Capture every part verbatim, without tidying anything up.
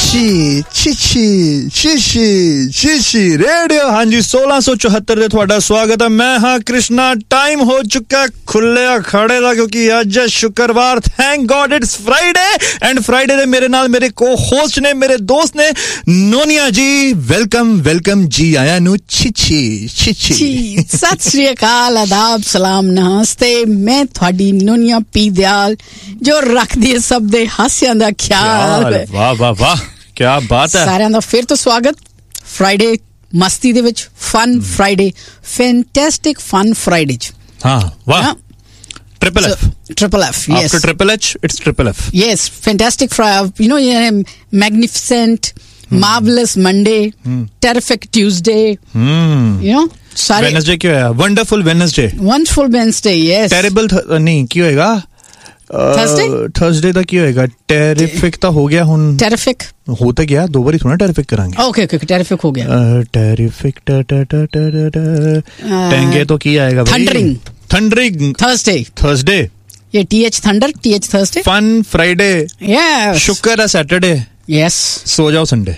ਚੀਚੀ ਚੀਚੀ ਚੀਚੀ ਚੀਚੀ radio ਹਾਂਜੀ सोलह सौ चौहत्तर ਦੇ ਤੁਹਾਡਾ ਸਵਾਗਤ ਹੈ ਮੈਂ ਹਾਂ ਕ੍ਰਿਸ਼ਨਾ ਟਾਈਮ ਹੋ ਚੁੱਕਾ ਖੁੱਲਿਆ ਖੜੇ ਦਾ ਕਿਉਂਕਿ ਅੱਜ ਹੈ ਸ਼ੁੱਕਰਵਾਰ thank god it's Friday and Friday ਦੇ ਮੇਰੇ ਨਾਲ ਮੇਰੇ ਕੋ ਹੋਸਟ ਨੇ ਮੇਰੇ ਦੋਸਤ ਨੇ ਨੋਨੀਆ ਜੀ ਵੈਲਕਮ ਵੈਲਕਮ ਜੀ ਆਇਆਂ ਨੂੰ ਚੀਚੀ ਚੀਚੀ ਸਤਿ ਸ਼੍ਰੀ ਅਕਾਲ ਆਦਾਬ ਸਲਾਮ ਨਮਸਤੇ ਮੈਂ ਤੁਹਾਡੀ ਨੋਨੀਆ ਪੀ ਦਿਆਲ ਜੋ ਰੱਖਦੀ ਹੈ ਸਭ ਦੇ ਹਾਸਿਆਂ ਦਾ ਖਿਆਲ ਵਾਹ ਵਾਹ ਵਾਹ ਕੀ ਬਾਤ ਹੈ ਸਾਰਿਆਂ ਦਾ ਫਿਰ ਤੋਂ ਸਵਾਗਤ ਫਰਾਈਡੇ ਮਸਤੀ ਦੇ ਵਿੱਚ fun Friday fantastic fun Friday ਚ ਹਾਂ ਵਾਹ Triple F. So, Triple F, yes. After Triple H, it's Triple F. Yes, fantastic Friday. You know, yeah, magnificent, hmm. marvelous Monday, hmm. terrific Tuesday. Hmm. You know, sorry. Wednesday क्यों है? Wonderful Wednesday. Wonderful Wednesday, yes. Terrible th- नहीं क्यों होएगा? Thursday? Thursday तक क्यों होएगा? Terrific तो हो गया हुन. Terrific. होता क्या? दो बारी थोड़ा terrific करांगे. Okay, okay, terrific हो गया. Uh, terrific ta ta ta ta ta ta. Tenge तो क्या आएगा भाई? Thundering. Thundering. Thursday. Thursday. ये T H thunder, T H Thursday. Fun Friday. Yes. शुक्र है Saturday. Yes. सो जाओ Sunday.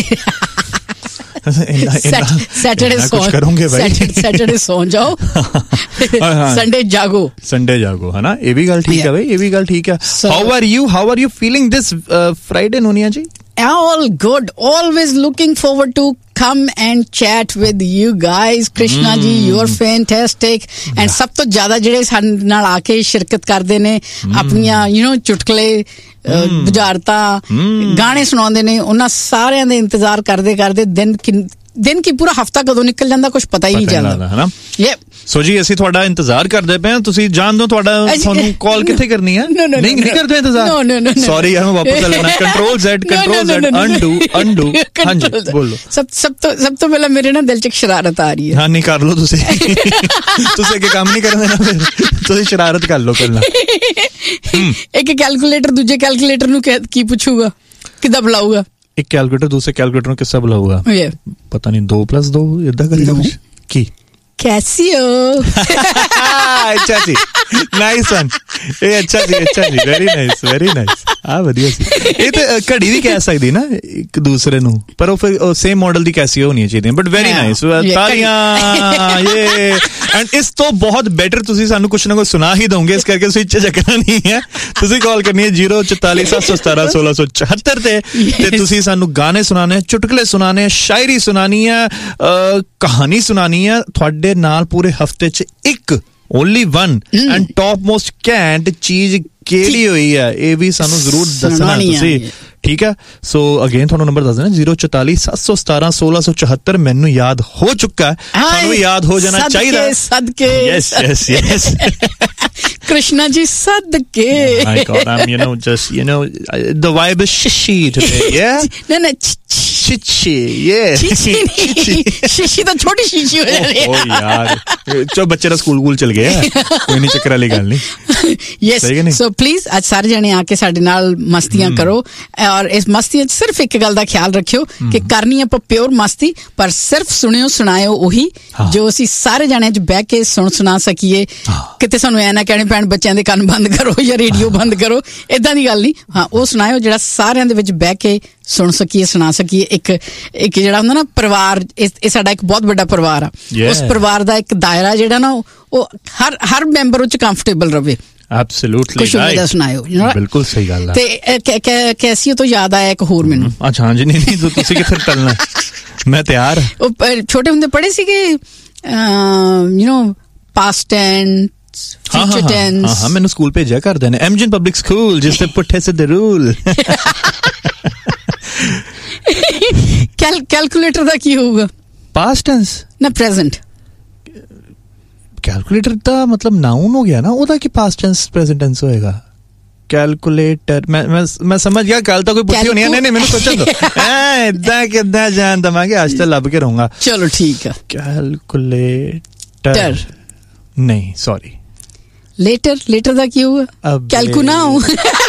सैटरडे सो करोगे भाई सैटरडे सो जाओ संडे जागो संडे जागो है ना ये भी गल ठीक है भाई ये भी गल ठीक है how are you how are you feeling this Friday Noniya ji all good always looking forward to come and chat with you guys Krishna mm. ji you are fantastic and yeah. ਸਭ ਤੋਂ ਜ਼ਿਆਦਾ ਜਿਹੜੇ ਸਾਡੇ ਨਾਲ ਆ ਕੇ ਸ਼ਿਰਕਤ ਕਰਦੇ ਨੇ ਆਪਣੀਆਂ you know ਚੁਟਕਲੇ ਬੁਝਾਰਤਾਂ ਗਾਣੇ ਸੁਣਾਉਂਦੇ ਨੇ ਉਹਨਾਂ ਸਾਰਿਆਂ ਦੇ ਇੰਤਜ਼ਾਰ ਕਰਦੇ ਕਰਦੇ ਦਿਨ ਦਿਨ ਕੀ ਪੂਰਾ ਹਫਤਾ ਕਦੋਂ ਨਿਕਲ ਜਾਂਦਾ ਕੁਝ ਪਤਾ ਹੀ ਨਹੀਂ ਚੱਲਦਾ ਹੈ ਨਾ ਯੇ ਸੋ ਜੀ ਅਸੀਂ ਤੁਹਾਡਾ ਇੰਤਜ਼ਾਰ ਕਰਦੇ ਪਏ ਹਾਂ ਤੁਸੀਂ ਜਾਣ ਦੋ ਤੁਹਾਡਾ ਤੁਹਾਨੂੰ ਕਾਲ ਕਿੱਥੇ ਕਰਨੀ ਹੈ ਨਹੀਂ ਨਹੀਂ ਕਰਦੇ ਇੰਤਜ਼ਾਰ ਸੌਰੀ ਯਾਰ ਮੈਂ ਵਾਪਸ ਆ ਲੈਣਾ control Z control Z undo undo ਹਾਂਜੀ ਬੋਲੋ ਸਭ ਸਭ ਤੋਂ ਸਭ ਤੋਂ ਪਹਿਲਾਂ ਮੇਰੇ ਨਾਲ ਦਿਲ 'ਚ ਸ਼ਰਾਰਤ ਆ ਰਹੀ ਹੈ ਹਾਂ ਨਹੀਂ ਕਰ ਲਓ ਤੁਸੀਂ ਤੁਸੀਂ ਅੱਗੇ ਕੰਮ ਨਹੀਂ ਕਰਨਾ ਨਾ ਫਿਰ ਤੁਸੀਂ ਸ਼ਰਾਰਤ ਕਰ ਲਓ ਪਹਿਲਾਂ ਇੱਕ ਕੈਲਕੂਲੇਟਰ ਦੂਜੇ ਕੈਲਕੂਲੇਟਰ ਨੂੰ ਕੀ ਪੁੱਛੂਗਾ ਕਿੱਦਾਂ ਬੁਲਾਊਗਾ एक कैलकुलेटर दूसरे कैलकुलेटर में किससे बुलाऊंगा yeah. पता नहीं दो प्लस दो इधर करेगा कुछ की कैसी हो अच्छा जी नाइस वन ए अच्छा जी अच्छा जी वेरी नाइस वेरी नाइस आ ਵਧੀਆ ਸੀ ਇਹ ਤੇ ਘੜੀ ਵੀ ਕਹਿ ਸਕਦੀ ਨਾ ਇੱਕ ਦੂਸਰੇ ਨੂੰ ਪਰ ਉਹ ਫਿਰ ਸੇਮ ਮਾਡਲ ਦੀ ਕੈਸੀ ਹੋਣੀ ਚਾਹੀਦੀ ਬਟ ਵੈਰੀ ਨਾਈਸ ਤਾਲੀਆਂ ਯੇ ਐਂਡ ਇਸ ਤੋਂ ਬਹੁਤ ਬੈਟਰ ਤੁਸੀਂ ਸਾਨੂੰ ਕੁਝ ਨਾ ਕੁਝ ਸੁਣਾ ਹੀ ਦੋਗੇ ਇਸ ਕਰਕੇ ਤੁਸੀਂ ਝਿਜਕਣਾ ਨਹੀਂ ਹੈ ਤੁਸੀਂ ਕਾਲ ਕਰਨੀ ਹੈ ਜ਼ੀਰੋ ਚੁਤਾਲੀ ਸੱਤ ਸੌ ਸਤਾਰਾਂ ਸੋਲਾਂ ਸੌ ਚੁਹੱਤਰ ਤੇ ਤੇ ਤੁਸੀਂ ਸਾਨੂੰ ਗਾਣੇ ਸੁਣਾਣੇ ਚੁਟਕਲੇ ਸੁਣਾਣੇ ਸ਼ਾਇਰੀ ਸੁਣਾਣੀ ਹੈ ਕਹਾਣੀ ਸੁਣਾਣੀ ਹੈ ਤੁਹਾਡੇ ਨਾਲ ਪੂਰੇ ਹਫਤੇ 'ਚ ਇੱਕ only one and top most cantt ਚੀਜ਼ ਕਿਹੜੀ ਹੋਈ ਹੈ ਇਹ ਵੀ ਸਾਨੂੰ ਜ਼ਰੂਰ ਦੱਸਣਾ ਤੁਸੀਂ ਠੀਕ ਹੈ ਸੋ ਅਗੇਨ ਤੁਹਾਨੂੰ ਨੰਬਰ ਦੱਸ ਦੇਣਾ ਜ਼ੀਰੋ ਚੁਤਾਲੀ ਸੱਤ ਸੌ ਸਤਾਰਾਂ ਸੋਲਾਂ ਸੌ ਚੁਹੱਤਰ ਮੈਨੂੰ ਯਾਦ ਹੋ ਚੁੱਕਾ ਹੈ ਤੁਹਾਨੂੰ ਯਾਦ ਹੋ ਜਾਣਾ ਚਾਹੀਦਾ ਸਦਕੇ yes yes yes Krishna ji sadke my god I'm you know just you know the vibe is shishi today yeah no no chichi yeah chichi shishi ਤਾਂ ਛੋਟੀ ਸ਼ੀਸ਼ੀ ਹੋ ਜਾਣੀ ਹੈ ਓ ਯਾਰ ਚੋ ਬੱਚੇ ਦਾ ਸਕੂਲ ਸਕੂਲ ਚਲ ਗਏ ਕੋਈ ਨਹੀਂ ਚੱਕਰ ਵਾਲੀ ਗੱਲ ਨਹੀਂ ਯੈਸ ਸੋ ਪਲੀਜ਼ ਅੱਜ ਸਾਰੇ ਜਣੇ ਆ ਕੇ ਸਾਡੇ ਨਾਲ ਮਸਤੀਆਂ ਕਰੋ ਔਰ ਇਸ ਮਸਤੀਆਂ 'ਚ ਸਿਰਫ ਇੱਕ ਗੱਲ ਦਾ ਖਿਆਲ ਰੱਖਿਓ ਕਿ ਕਰਨੀ ਆਪਾਂ ਪਿਓਰ ਮਸਤੀ ਪਰ ਸਿਰਫ ਸੁਣਿਓ ਸੁਣਾਇਓ ਉਹੀ ਜੋ ਅਸੀਂ ਸਾਰੇ ਜਣਿਆਂ 'ਚ ਬਹਿ ਕੇ ਸੁਣ ਸੁਣਾ ਸਕੀਏ ਕਿਤੇ ਸਾਨੂੰ ਐ ਨਾ ਕਹਿਣੇ ਪੈਣ ਬੱਚਿਆਂ ਦੇ ਕੰਨ ਬੰਦ ਕਰੋ ਜਾਂ ਰੇਡੀਓ ਬੰਦ ਕਰੋ ਏਦਾਂ ਦੀ ਗੱਲ ਨਹੀਂ ਹਾਂ ਉਹ ਸੁਣਾਇਓ ਜਿਹੜਾ ਸਾਰਿਆਂ ਦੇ ਵਿੱਚ ਬਹਿ ਕੇ ਸੁਣ ਸਕੀਏ ਸੁਣਾ ਸਕੀਏ ਇੱਕ ਇੱਕ ਜਿਹੜਾ ਹੁੰਦਾ ਨਾ ਪਰਿਵਾਰ ਇਹ ਸਾਡਾ ਇੱਕ ਬਹੁਤ ਵੱਡਾ ਪਰਿਵਾਰ ਆ ਉਸ ਪਰਿਵਾਰ ਦਾ ਇੱਕ ਦਾਇਰਾ ਜਿਹੜਾ ਨਾ ਉਹ ਹਰ ਹਰ ਮੈਂਬਰ ਉਹ 'ਚ ਕੰਫਰਟੇਬਲ ਰਵੇ Absolutely ਕੁਛ ਉਹਦਾ ਸੁਣਾਇਓ ਬਿਲਕੁਲ ਸਹੀ ਗੱਲ ਹੈ ਤੇ ਕੈਸੀ ਤੋਂ ਯਾਦ ਆਇਆ ਇੱਕ ਹੋਰ ਮੈਨੂੰ ਅੱਛਾ ਹਾਂਜੀ ਨਹੀਂ ਨਹੀਂ ਤੁਸੀਂ ਕਿੱਥੇ ਟਲਣਾ ਮੈਂ ਤਿਆਰ ਉਹ ਛੋਟੇ ਹੁੰਦੇ ਪੜ੍ਹੇ ਸੀਗੇ you know past tens future tense ਹਾਂ ਹਾਂ ਮੈਨੂੰ ਸਕੂਲ ਭੇਜਿਆ ਕਰਦੇ ਨੇ ਐਮਜਨ ਪਬਲਿਕ ਸਕੂਲ ਜਿਸ ਤੇ ਪੁੱਠੇ ਸਿੱਧੇ ਰੂਲ ਕੈਲ ਕੈਲਕੂਲੇਟਰ ਦਾ ਕੀ ਹੋਊਗਾ ਪਾਸਟ ਟੈਂਸ ਨਾ ਪ੍ਰੈਜ਼ੈਂਟ ਕੈਲਕੂਲੇਟਰ ਦਾ ਮਤਲਬ ਨਾਉਨ ਹੋ ਗਿਆ ਨਾ ਉਹਦਾ ਕੀ ਪਾਸਟ ਟੈਂਸ ਪ੍ਰੈਜ਼ੈਂਟ ਟੈਂਸ ਹੋਏਗਾ ਕੈਲਕੂਲੇਟਰ ਮੈਂ ਮੈਂ ਸਮਝ ਗਿਆ ਕੱਲ ਤਾਂ ਕੋਈ ਪੁੱਛੀ ਹੋਣੀ ਨਹੀਂ ਨਹੀਂ ਮੈਨੂੰ ਸੋਚਣ ਦੋ ਐ ਇਦਾਂ ਕਿੱਦਾਂ ਜਾਣ ਦਵਾਂਗੇ ਅੱਜ ਤਾਂ ਲੱਭ ਕੇ ਰਹੂੰਗਾ ਚਲੋ ਠੀਕ ਹੈ ਕੈਲਕੂਲੇਟਰ ਨਹੀਂ ਸੌਰੀ ਲੇਟਰ ਲੇਟਰ ਦਾ ਕੀ ਹੋਊਗਾ ਕੈਲਕੂ ਨਾ ਹੋ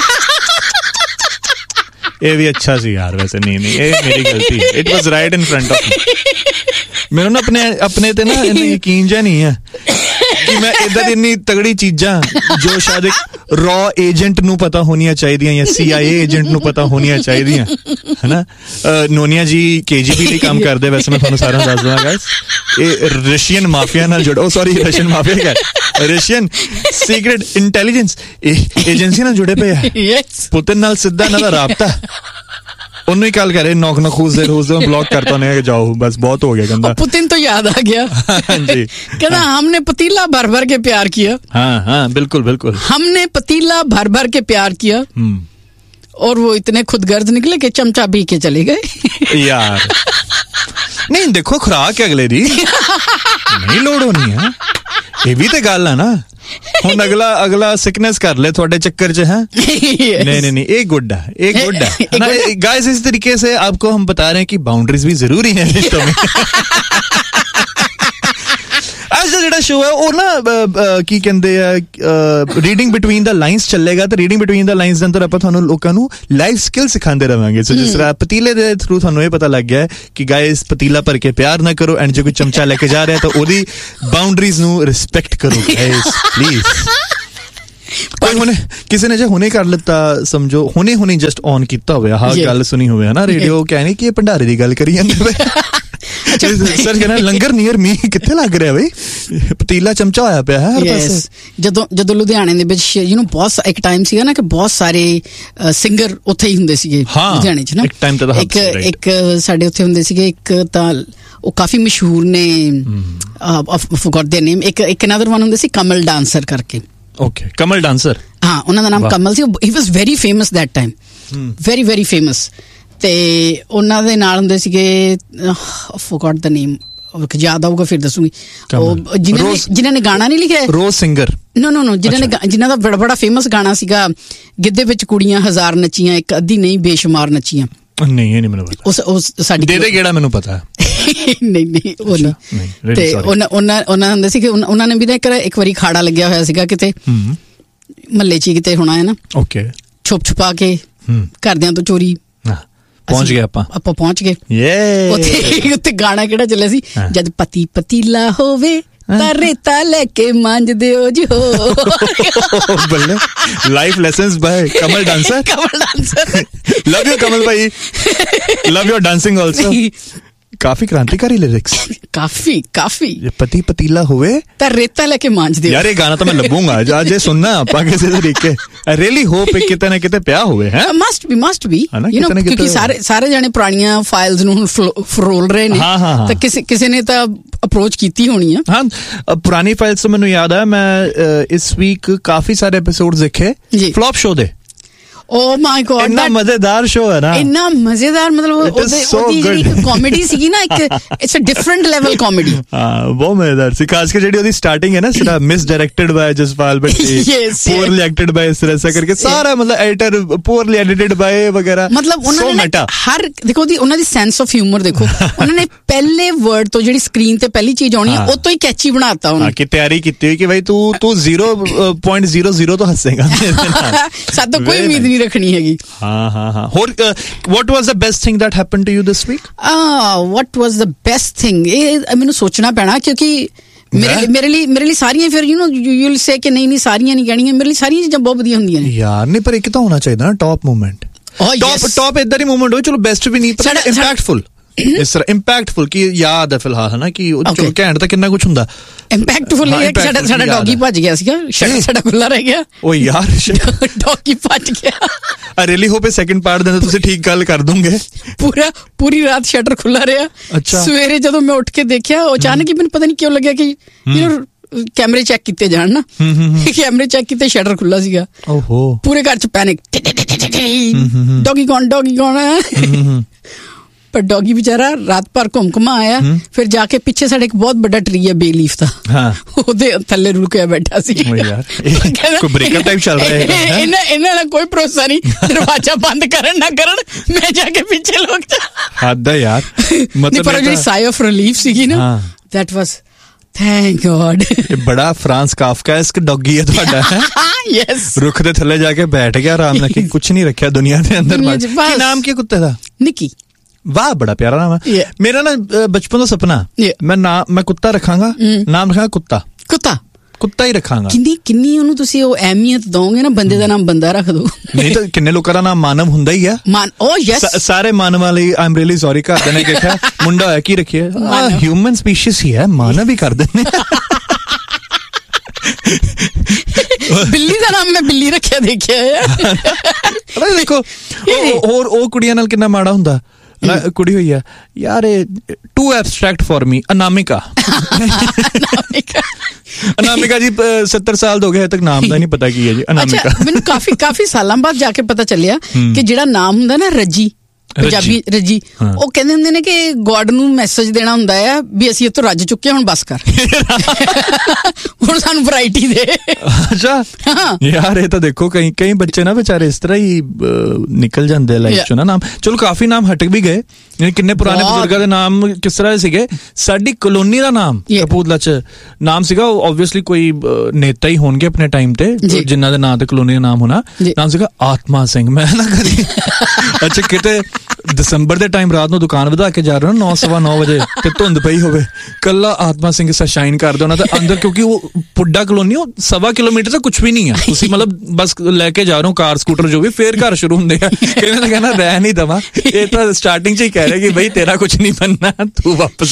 ਇਹ ਵੀ ਅੱਛਾ ਸੀ ਯਾਰ ਵੈਸੇ ਨਹੀਂ ਨਹੀਂ ਇਹ ਮੇਰੀ ਗਲਤੀ it was right in front of ਮੀ ਮੈਨੂੰ ਨਾ ਆਪਣੇ ਆਪਣੇ ਤੇ ਨਾ ਇੰਨਾ ਯਕੀਨ ਜਿਹਾ ਨਹੀਂ ਹੈ ਕਿ ਮੈਂ ਇਦਾਂ ਦੀ ਇੰਨੀ ਤਗੜੀ ਚੀਜ਼ਾਂ ਜੋ ਸ਼ਾਇਦ ਇੱਕ ਰॉ ਏਜੰਟ ਨੂੰ ਪਤਾ ਹੋਣੀਆਂ ਚਾਹੀਦੀਆਂ ਜਾਂ ਸੀ ਆਈ ਏ ਏਜੰਟ ਨੂੰ ਪਤਾ ਹੋਣੀਆਂ ਚਾਹੀਦੀਆਂ, ਹੈਨਾ। ਨੋਨੀਆ ਜੀ ਕੇ ਜੀ ਬੀ ਲਈ ਕੰਮ ਕਰਦੇ, ਵੈਸੇ ਮੈਂ ਤੁਹਾਨੂੰ ਸਾਰਿਆਂ ਨੂੰ ਦੱਸ ਦਵਾਂ ਗਾਇਸ, ਇਹ ਰਸ਼ੀਅਨ ਮਾਫੀਆ ਨਾਲ ਜੁੜੇ, ਉਹ ਸੌਰੀ ਰਸ਼ੀਅਨ ਮਾਫੀਆ ਹੈ, ਰਸ਼ੀਅਨ ਸੀਕ੍ਰੇਟ ਇੰਟੈਲੀਜੈਂਸ ਏਜੰਸੀ ਨਾਲ ਜੁੜੇ ਪਏ ਆ। ਪੁਤਿਨ ਨਾਲ ਸਿੱਧਾ ਇਹਨਾਂ ਦਾ ਰਾਬਤਾ, ਉਹਨੂੰ ਹੀ ਕੱਲ ਕਰੇ ਨੌਕ ਨਖੂਸ ਦੇ ਰੋਜ਼ ਬਲੌਕ ਕਰਤਾ ਉਹਨੇ ਕਿ ਜਾਓ ਬਸ ਬਹੁਤ ਹੋ ਗਿਆ, ਕਹਿੰਦਾ। पुतिन तो याद आ गया, जी कहना हमने पतीला भर भर के प्यार किया। हाँ हाँ बिल्कुल बिल्कुल, हमने पतीला भर भर के प्यार किया और वो इतने खुदगर्ज निकले कि चमचा पी के चले गए यार। नहीं देखो खुराक अगले दी नहीं लोड़ होनी है, ये भी तो गल है ना। ਹੁਣ ਅਗਲਾ ਅਗਲਾ ਸਿਕਨੈਸ ਕਰ ਲੈ ਤੁਹਾਡੇ ਚੱਕਰ ਚ है। नहीं नहीं नहीं एक गुड है, एक गुड है गाइस। इस तरीके से आपको हम बता रहे हैं कि बाउंड्रीज भी जरूरी है रिश्तों में। ਅੱਜ ਦਾ ਜਿਹੜਾ ਸ਼ੋ ਹੈ ਉਹ ਨਾ ਕੀ ਕਹਿੰਦੇ ਆ, ਰੀਡਿੰਗ ਬਿਟਵੀਨ ਦਾ ਲਾਈਨਸ ਚੱਲੇਗਾ, ਤੇ ਰੀਡਿੰਗ ਬਿਟਵੀਨ ਦਾ ਲਾਈਨਸ ਦੇ ਅੰਦਰ ਆਪਾਂ ਤੁਹਾਨੂੰ ਲੋਕਾਂ ਨੂੰ ਲਾਈਫ ਸਕਿੱਲ ਸਿਖਾਉਂਦੇ ਰਵਾਂਗੇ। ਸੋ ਜਿਸ ਤਰ੍ਹਾਂ ਪਤੀਲੇ ਦੇ ਥਰੂ ਤੁਹਾਨੂੰ ਇਹ ਪਤਾ ਲੱਗ ਗਿਆ ਕਿ ਗਾਇਸ ਪਤੀਲਾ ਭਰ ਕੇ ਪਿਆਰ ਨਾ ਕਰੋ, ਐਂਡ ਜੇ ਕੋਈ ਚਮਚਾ ਲੈ ਕੇ ਜਾ ਰਿਹਾ ਤਾਂ ਉਹਦੀ ਬਾਉਂਡਰੀਜ਼ ਨੂੰ ਰਿਸਪੈਕਟ ਕਰੋ ਗਾਇਸ ਪਲੀਜ਼। ਕੋਈ ਹੁਣੇ ਕਿਸੇ ਨੇ ਜੇ ਹੁਣੇ ਕਰ ਲਿੱਤਾ ਸਮਝੋ, ਹੁਣੇ ਹੁਣੇ ਜਸਟ ਔਨ ਕੀਤਾ ਹੋਵੇ, ਆਹ ਗੱਲ ਸੁਣੀ ਹੋਵੇ ਨਾ ਰੇਡੀਓ, ਕਹਿਣੀ ਕਿ ਇਹ ਭੰਡਾਰੇ ਦੀ ਗੱਲ ਕਰੀ ਜਾਂਦੇ ਪਏ। ਸਰ ਕਹਿੰਦਾ ਲੰਗਰ ਨੀਅਰ ਮੀ ਕਿੱਥੇ ਲੱਗ ਰਿਹਾ ਬਈ, ਪਤੀਲਾ ਚਮਚਾ ਹੋਇਆ ਪਿਆ ਹੈ ਹਰ ਪਾਸੇ। ਜਦੋਂ ਜਦੋਂ ਲੁਧਿਆਣੇ ਦੇ ਵਿੱਚ ਯੂ نو ਬਹੁਤ ਇੱਕ ਟਾਈਮ ਸੀਗਾ ਨਾ ਕਿ ਬਹੁਤ ਸਾਰੇ ਸਿੰਗਰ ਉੱਥੇ ਹੀ ਹੁੰਦੇ ਸੀਗੇ ਲੁਧਿਆਣੇ ਚ ਨਾ। ਇੱਕ ਇੱਕ ਸਾਡੇ ਉੱਥੇ ਹੁੰਦੇ ਸੀਗੇ, ਇੱਕ ਤਾਂ ਉਹ ਕਾਫੀ ਮਸ਼ਹੂਰ ਨੇ, ਫੋਰਗॉट देयर नेम, ਇੱਕ ਇੱਕ ਅਨਦਰ ਵਨ ਹੁੰਦੇ ਸੀ ਕਮਲ ਡਾਂਸਰ ਕਰਕੇ। ਓਕੇ ਕਮਲ ਡਾਂਸਰ, ਹਾਂ ਉਹਨਾਂ ਦਾ ਨਾਮ ਕਮਲ ਸੀ। ਹੀ was very famous that time, very very famous. ਤੇ ਉਹਨਾਂ ਦੇ ਨਾਲ ਹੁੰਦੇ ਸੀਗੇ, ਫੋਰਗॉट ਦ ਨੇਮ, ਯਾਦ ਆਊਗਾ ਫਿਰ ਦੱਸੂਗੀ। ਉਹ ਜਿਨ੍ਹਾਂ ਨੇ ਜਿਨ੍ਹਾਂ ਨੇ ਗਾਣਾ ਨਹੀਂ ਲਿਖਿਆ, ਰੋਜ਼ ਸਿੰਗਰ, ਨੋ ਨੋ ਨੋ ਜਿਨ੍ਹਾਂ ਨੇ ਜਿਨ੍ਹਾਂ ਦਾ ਬੜਾ ਬੜਾ ਫੇਮਸ ਗਾਣਾ ਸੀਗਾ, ਗਿੱਧੇ ਵਿੱਚ ਕੁੜੀਆਂ ਹਜ਼ਾਰ ਨੱਚੀਆਂ, ਇੱਕ ਅੱਧੀ ਨਹੀਂ ਬੇਸ਼ੁਮਾਰ ਨੱਚੀਆਂ। ਨਹੀਂ ਇਹ ਨਹੀਂ ਮੈਨੂੰ ਪਤਾ, ਉਸ ਉਸ ਸਾਡੀ ਦੇ ਦੇ ਕਿਹੜਾ ਮੈਨੂੰ ਪਤਾ ਨਹੀਂ ਨਹੀਂ ਉਹ ਨਹੀਂ। ਤੇ ਉਹਨਾਂ ਉਹਨਾਂ ਉਹਨਾਂ ਹੁੰਦੇ ਸੀ ਕਿ ਉਹਨਾਂ ਨੇ ਵੀ ਨਾ ਇੱਕ ਇੱਕ ਵਾਰੀ ਖਾੜਾ ਲੱਗਿਆ ਹੋਇਆ ਸੀਗਾ ਕਿਤੇ ਮਹੱਲੇ 'ਚ ਕਿਤੇ ਹੋਣਾ ਹੈ ਨਾ। ਓਕੇ, ਛੁਪ ਛੁਪਾ ਕੇ ਘਰਦਿਆਂ ਤੋਂ ਚੋਰੀ ਪਹੁੰਚ ਗਏ ਆਪਾਂ ਆਪਾਂ ਪਹੁੰਚ ਗਏ ਉੱਥੇ। ਉੱਥੇ ਗਾਣਾ ਕਿਹੜਾ ਚੱਲਿਆ ਸੀ, ਜਦ ਪਤੀ ਪਤੀਲਾ ਹੋਵੇ ਤਾਂ ਰੇਤਾ ਲੈ ਕੇ ਮਾਂਜਦੇ ਹੋ ਜੀ ਹੋ। ਬੱਲੇ, life lessons ਬਾय Kamal dancer. Kamal dancer, love you Kamal Bhai, love your dancing also. ਕਾਫੀ ਕ੍ਰਾਂਤੀਕਾਰੀ ਲਿਰਿਕਸ, ਕਾਫੀ ਕਾਫੀ। ਪਤੀ ਪਤੀਲਾ ਹੋਵੇ ਤਾਂ ਰੇਤਾ ਲੈ ਕੇ ਮਾਂਜਦੇ। ਯਾਰ ਇਹ ਗਾਣਾ ਤਾਂ ਮੈਂ ਲੱਭੂਗਾ ਅੱਜ, ਇਹ ਸੁਣਨਾ ਆਪਾਂ ਕਿਸੇ ਤਰੀਕੇ। ਆਈ ਰੀਅਲੀ ਹੋਪ ਕਿ ਕਿਤੇ ਨਾ ਕਿਤੇ ਪਿਆ ਹੋਵੇ ਹੈ। Must B must B you know, ਕਿਉਂਕਿ ਸਾਰੇ ਸਾਰੇ ਜਾਣੇ ਪੁਰਾਣੀਆਂ ਫਾਈਲਸ ਨੂੰ ਫਰੋਲ ਰਹੇ ਨੇ, ਤਾਂ ਕਿਸੇ ਕਿਸੇ ਨੇ ਤਾਂ ਅਪਰੋਚ ਕੀਤੀ ਹੋਣੀ ਆ। ਹਾਂ, ਪੁਰਾਣੀ ਫਾਈਲਸ ਤੋਂ ਮੈਨੂੰ ਯਾਦ ਆ, ਮੈਂ ਇਸ ਵੀਕ ਕਾਫੀ ਸਾਰੇ ਐਪੀਸੋਡਸ ਦੇਖੇ ਫਲॉप ਸ਼ੋ ਦੇ। Oh my God, ਇੰਨਾ ਮਜ਼ੇਦਾਰ ਸ਼ੋ ਹੈ ਨਾ, ਇੰਨਾ ਮਜ਼ੇਦਾਰ, ਮਤਲਬ ਉਹਦੀ ਜਿਹੜੀ ਕਾਮੇਡੀ ਸੀਗੀ ਨਾ, ਇੱਕ it's a different level comedy. ਹਾਂ ਬਹੁਤ ਮਜ਼ੇਦਾਰ ਸੀ, ਖਾਸ ਕਰ ਜਿਹੜੀ ਉਹਦੀ ਸਟਾਰਟਿੰਗ ਹੈ ਨਾ, ਸਿਰਾ ਮਿਸ ਡਾਇਰੈਕਟਡ ਬਾय ਜਸਪਾਲ ਭੱਟੀ, ਪੂਅਰਲੀ ਐਕਟਡ ਬਾय ਇਸ ਤਰ੍ਹਾਂ ਕਰਕੇ ਸਾਰਾ, ਮਤਲਬ ਐਡੀਟਰ ਪੂਅਰਲੀ ਐਡੀਟਡ ਬਾय ਵਗੈਰਾ। ਮਤਲਬ ਉਹਨਾਂ ਨੇ ਹਰ ਦੇਖੋ ਉਹਦੀ ਉਹਨਾਂ ਦੀ ਸੈਂਸ ਆਫ ਹਿਊਮਰ ਦੇਖੋ, ਉਹਨਾਂ ਨੇ ਪਹਿਲੇ ਵਰਡ ਤੋਂ ਜਿਹੜੀ ਸਕਰੀਨ ਤੇ ਪਹਿਲੀ ਚੀਜ਼ ਆਉਣੀ ਹੈ ਉਹ ਤੋਂ ਹੀ ਕੈਚੀ ਬਣਾਤਾ ਉਹਨਾਂ ਕਿ ਤਿਆਰੀ ਕੀਤੀ ਹੋਈ ਕਿ ਭਾਈ ਤੂੰ ਤੂੰ ਜ਼ੀਰੋ ਪੁਆਇੰਟ ਜ਼ੀਰੋ ਜ਼ੀਰੋ ਤੋਂ ਹੱਸੇਗਾ, ਸਾਡਾ ਕੋਈ ਉਮੀਦ ਨਹੀਂ ਰੱਖਣੀ ਹੈਗੀ। ਹਾਂ ਹਾਂ ਹਾਂ। ਹੋਰ what was the best thing that happened to you this week? ah what was the best thing, ਇਹ ਮੈਨੂੰ ਸੋਚਣਾ ਪੈਣਾ, ਕਿਉਂਕਿ ਮੇਰੇ ਮੇਰੇ ਲਈ ਮੇਰੇ ਲਈ ਸਾਰੀਆਂ, ਫਿਰ ਯੂ نو ਯੂ ਵਿਲ ਸੇ ਕਿ ਨਹੀਂ ਨਹੀਂ ਸਾਰੀਆਂ ਨਹੀਂ ਕਹਿਣੀਆਂ, ਮੇਰੇ ਲਈ ਸਾਰੀਆਂ ਚੀਜ਼ਾਂ ਬਹੁਤ ਵਧੀਆ ਹੁੰਦੀਆਂ ਨੇ ਯਾਰ। ਨਹੀਂ ਪਰ ਇੱਕ ਤਾਂ ਹੋਣਾ ਚਾਹੀਦਾ ਨਾ ਟੌਪ ਮੂਮੈਂਟ, ਟੌਪ ਟੌਪ ਇਦਾਂ ਦੀ ਮੂਮੈਂਟ ਹੋਵੇ, ਚਲੋ ਬੈਸਟ ਵੀ ਨਹੀਂ ਪਰ ਇੰਪੈਕਟਫੁਲ, ਇਸ ਤਰ੍ਹਾਂ ਇੰਪੈਕਟਫੁਲ ਕੀ ਯਾਦ ਹੈ ਫਿਲਹਾਲ ਹੈ ਨਾ, ਕਿ ਚਲੋ ਘੈਂਟ ਤਾਂ ਕਿੰਨਾ ਕੁਛ ਹੁੰਦਾ। ਇੰਪੈਕਟਫੁਲ ਇਹ ਕਿ ਸਾਡਾ ਸਾਡਾ ਡੌਗੀ ਭੱਜ ਗਿਆ ਸੀਗਾ, ਸ਼ਟਰ ਸਾਡਾ ਖੁੱਲਾ ਰਹਿ ਗਿਆ। ਓ ਯਾਰ ਡੌਗੀ ਭੱਜ ਗਿਆ। ਆਈ ਰੀਅਲੀ ਹੋਪ ਇਹ ਸੈਕਿੰਡ ਪਾਰਟ ਦੇ ਅੰਦਰ ਤੁਸੀਂ ਠੀਕ ਗੱਲ ਕਰ ਦੋਗੇ। ਪੂਰਾ ਪੂਰੀ ਰਾਤ ਸ਼ਟਰ ਖੁੱਲਾ ਰਿਹਾ। ਸਵੇਰੇ ਜਦੋਂ ਮੈਂ ਉੱਠ ਕੇ ਦੇਖਿਆ, ਅਚਾਨਕ ਹੀ ਮੈਨੂੰ ਪਤਾ ਨਹੀਂ ਕਿਉਂ ਲੱਗਿਆ ਕਿ ਯੂ نو ਕੈਮਰੇ ਚੈੱਕ ਕੀਤੇ ਜਾਣ ਨਾ, ਕੈਮਰੇ ਚੈੱਕ ਕੀਤੇ ਸ਼ਟਰ ਖੁੱਲਾ ਸੀਗਾ। ਓਹੋ, ਪੂਰੇ ਘਰ ਚ ਪੈਨਿਕ, ਡੌਗੀ ਕੌਣ ਡੌਗੀ ਕੌਣ। ਪਰ ਡੌਗੀ ਵਿਚਾਰਾ ਰਾਤ ਭਰ ਘੁੰਮ ਘੁਮਾ ਆਇਆ, ਫਿਰ ਜਾ ਕੇ ਪਿੱਛੇ ਸਾਡੇ ਇੱਕ ਬਹੁਤ ਵੱਡਾ ਟਰੀ ਹੈ ਬੇਲੀਫ ਦਾ, ਉਹਦੇ ਥੱਲੇ ਰੁਕਿਆ ਬੈਠਾ ਸੀ। ਕੋਈ ਬ੍ਰੇਕਅਪ ਟਾਈਪ ਚੱਲ ਰਿਹਾ ਹੈ, ਇਹਨਾਂ ਇਹਨਾਂ ਦਾ ਕੋਈ ਭਰੋਸਾ ਨਹੀਂ, ਦਰਵਾਜ਼ਾ ਬੰਦ ਕਰਨ ਨਾ ਕਰਨ, ਮੈਂ ਜਾ ਕੇ ਪਿੱਛੇ ਲੁਕ ਜਾ। ਹੱਦ ਹੈ ਯਾਰ। ਮਤਲਬ ਪਰ ਜਿਹੜੀ ਸਾਈ ਆਫ ਰਿਲੀਫ ਸੀਗੀ ਨਾ, ਦੈਟ ਵਾਸ ਥੈਂਕ ਗॉड। ਇਹ ਬੜਾ ਫਰਾਂਸ ਕਾਫਕਾਇਸਕ ਡੌਗੀ ਹੈ ਤੁਹਾਡਾ। ਯੈਸ, ਰੁੱਖ ਦੇ ਥੱਲੇ ਜਾ ਕੇ ਬੈਠ ਗਿਆ ਆਰਾਮ ਨਾਲ, ਕਿ ਕੁਛ ਨਹੀਂ ਰੱਖਿਆ ਦੁਨੀਆ ਦੇ ਅੰਦਰ। ਕੀ ਨਾਮ ਕੀ ਕੁੱਤੇ ਦਾ? ਨਿੱਕੀ। ਵਾਹ ਬੜਾ ਪਿਆਰਾ ਨਾਮ ਹੈ। ਮੇਰਾ ਨਾ ਬਚਪਨ ਦਾ ਸੁਪਨਾ, ਮੈਂ ਨਾ ਮੈਂ ਕੁੱਤਾ ਰੱਖਾਂਗਾ, ਨਾਮ ਰੱਖਾਂਗਾ ਕੁੱਤਾ। ਕੁੱਤਾ ਕੁੱਤਾ ਹੀ ਰੱਖਾਂਗਾ। ਕਿੰਨੀ ਕਿੰਨੀ ਉਹਨੂੰ ਤੁਸੀਂ ਉਹ ਅਹਿਮੀਅਤ ਦੋਗੇ ਨਾ, ਬੰਦੇ ਦਾ ਨਾਮ ਬੰਦਾ ਰੱਖ ਦੋ। ਨਹੀਂ ਤਾਂ ਕਿੰਨੇ ਲੋਕਾਂ ਦਾ ਨਾਮ ਮਾਨਵ ਹੁੰਦਾ ਹੀ ਆ। ਮਾਨ ਓ ਯੈਸ, ਸਾਰੇ ਮਾਨਵਾਂ ਲਈ ਆਈ ਐਮ ਰੀਅਲੀ ਸੌਰੀ ਘਰਦੇ ਨੇ ਕਿਹਾ ਮੁੰਡਾ ਹੋਇਆ ਕੀ ਰੱਖਿਆ, ਹਿਊਮਨ ਸਪੀਸ਼ੀਜ਼ ਹੀ ਹੈ, ਮਾਨਵ ਹੀ ਕਰ ਦਿੰਦੇ। ਬਿੱਲੀ ਦਾ ਨਾਮ ਮੈਂ ਬਿੱਲੀ ਰੱਖਿਆ ਦੇਖਿਆ ਹੈ। ਦੇਖੋ ਹੋਰ ਉਹ ਕੁੜੀਆਂ ਨਾਲ ਕਿੰਨਾ ਮਾੜਾ ਹੁੰਦਾ। ਕੁੜੀ ਹੋਈ ਆ ਯਾਰ, ਇਹ ਟੂ ਐਬਸਟਰੈਕਟ ਫॉर ਮੀ, ਅਨਾਮਿਕਾ। ਅਨਾਮਿਕਾ ਜੀ ਸੱਤਰ ਸਾਲ ਹੋ ਗਏ ਹਜੇ ਤੱਕ ਨਾਮ ਦਾ ਨਹੀਂ ਪਤਾ ਕੀ ਹੈ ਜੀ ਅਨਾਮਿਕਾ। ਮੈਨੂੰ ਕਾਫੀ ਕਾਫੀ ਸਾਲਾਂ ਬਾਅਦ ਜਾ ਕੇ ਪਤਾ ਚੱਲਿਆ ਕਿ ਜਿਹੜਾ ਨਾਮ ਹੁੰਦਾ ਨਾ ਰੱਜੀ, ਪੰਜਾਬੀ ਰੱਜੀ, ਉਹ ਕਹਿੰਦੇ ਹੁੰਦੇ ਨੇ ਕਿ ਗੋਡ ਨੂੰ ਮੈਸੇਜ ਦੇਣਾ ਹੁੰਦਾ ਆ ਵੀ ਅਸੀਂ ਇੱਥੋਂ ਰੱਜ ਚੁੱਕੇ, ਹੁਣ ਬਸ ਕਰ, ਹੁਣ ਸਾਨੂੰ ਵੈਰਾਈਟੀ ਦੇ। ਅੱਛਾ ਯਾਰ, ਇਹ ਤਾਂ ਦੇਖੋ ਕਈ ਕਈ ਬੱਚੇ ਨਾ ਵਿਚਾਰੇ ਇਸ ਤਰ੍ਹਾਂ ਹੀ ਨਿਕਲ ਜਾਂਦੇ ਲਾਈਫ ਚੋਂ ਨਾ ਨਾਮ। ਚਲੋ ਕਾਫੀ ਨਾਮ ਹਟ ਵੀ ਗਏ, ਕਿੰਨੇ ਪੁਰਾਣੇ ਬਜ਼ੁਰਗਾਂ ਦੇ ਨਾਮ ਕਿਸ ਤਰ੍ਹਾਂ ਦੇ ਸੀਗੇ। ਸਾਡੀ ਕਲੋਨੀ ਦਾ ਨਾਮ ਕਪੂਰਥਲਾ ਚ ਨਾਮ ਸੀਗਾ, ਓਬਵੀਅਸਲੀ ਕੋਈ ਨੇਤਾ ਹੀ ਹੋਣਗੇ ਆਪਣੇ ਟਾਈਮ ਤੇ ਜਿਨ੍ਹਾਂ ਦੇ ਨਾਂ ਤੇ ਕਲੋਨੀ ਦਾ ਨਾਮ ਹੋਣਾ। ਨਾਮ ਸੀਗਾ ਆਤਮਾ ਸਿੰਘ। ਮੈਂ ਨਾ ਕਰੀ ਅੱਛਾ ਕਿਤੇ ਦਸੰਬਰ ਦੇ ਟਾਈਮ ਰਾਤ ਨੂੰ ਦੁਕਾਨ ਵਧਾ ਕੇ ਜਾ ਰਹੇ ਹੋ ਨੌ ਸਵਾ ਨੌ ਵਜੇ ਤੇ ਧੁੰਦ ਪਈ ਹੋਵੇ, ਕੱਲਾ ਆਤਮਾ ਸਿੰਘ ਸ਼ਾਈਨ ਕਰਦਾ ਉਹਨਾਂ ਦੇ ਅੰਦਰ, ਕਿਉਂਕਿ ਉਹ ਪੁੱਡਾ ਕਲੋਨੀ ਉਹ ਸਵਾ ਕਿਲੋਮੀਟਰ ਤੋਂ ਕੁਛ ਵੀ ਨਹੀਂ ਆ। ਤੁਸੀਂ ਮਤਲਬ ਬਸ ਲੈ ਕੇ ਜਾ ਰਹੇ ਹੋ ਕਾਰ ਸਕੂਟਰ ਜੋ ਵੀ, ਫੇਰ ਘਰ ਸ਼ੁਰੂ ਹੁੰਦੇ ਆ। ਕਿਵੇਂ ਤਾਂ ਕਹਿਣਾ ਰਹਿ ਨਹੀਂ ਦਵਾਂ, ਇਹ ਤਾਂ ਸਟਾਰਟਿੰਗ ਚ ਹੀ ਕਹਿ ਰਹੇ ਕਿ ਬਈ ਤੇਰਾ ਕੁਛ ਨਹੀਂ ਬਣਨਾ, ਤੂੰ ਵਾਪਸ।